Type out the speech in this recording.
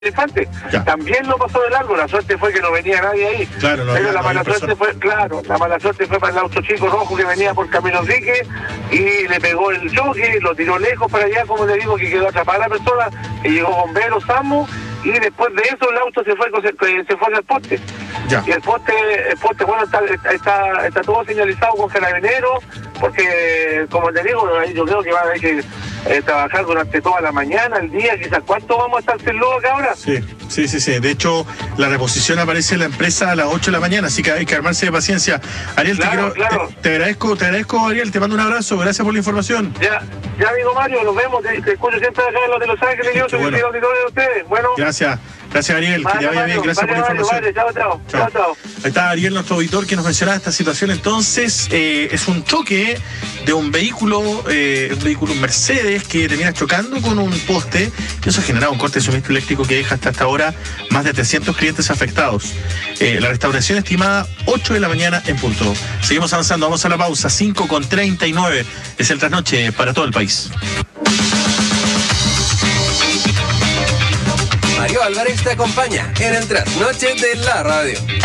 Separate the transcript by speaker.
Speaker 1: Elefante.
Speaker 2: Ya.
Speaker 1: También lo pasó de largo, la suerte fue que no venía nadie ahí.
Speaker 2: Claro, no
Speaker 1: pero
Speaker 2: había-
Speaker 1: la
Speaker 2: no había
Speaker 1: mala suerte
Speaker 2: persona.
Speaker 1: fue, claro, la mala suerte fue para el auto chico rojo que venía por Camino Enrique y le pegó el choque, lo tiró lejos para allá, como le digo, que quedó atrapada la persona, y llegó bombero, SAMU, y después de eso el auto se fue hacia el poste.
Speaker 2: Ya.
Speaker 1: Y el poste bueno, está todo señalizado con carabineros, porque, como te digo, ahí yo creo que va a haber que trabajar durante toda la mañana, el día, quizás. ¿Cuánto vamos a estar sin luz acá ahora?
Speaker 2: Sí. De hecho, la reposición aparece en la empresa a las 8 de la mañana, así que hay que armarse de paciencia. Ariel,
Speaker 1: Claro, claro.
Speaker 2: te agradezco, Ariel, te mando un abrazo, gracias por la información.
Speaker 1: Ya amigo Mario, nos vemos, te escucho siempre acá en los de Los Ángeles, yo soy
Speaker 2: bueno.
Speaker 1: el auditorio de ustedes. Bueno,
Speaker 2: Gracias, Ariel, que
Speaker 1: vale,
Speaker 2: te vaya bien,
Speaker 1: Mario,
Speaker 2: gracias por la
Speaker 1: vale,
Speaker 2: información.
Speaker 1: vale, chao.
Speaker 2: Ahí está Ariel, nuestro auditor, que nos mencionaba esta situación. Entonces, es un choque de un vehículo Mercedes que termina chocando con un poste, y eso ha generado un corte de suministro eléctrico que deja hasta ahora más de 300 clientes afectados. La restauración estimada 8 de la mañana en punto. Seguimos avanzando, vamos a la pausa, 5:39. Es el trasnoche para todo el país.
Speaker 3: Mario Álvarez te acompaña en el trasnoche de la radio.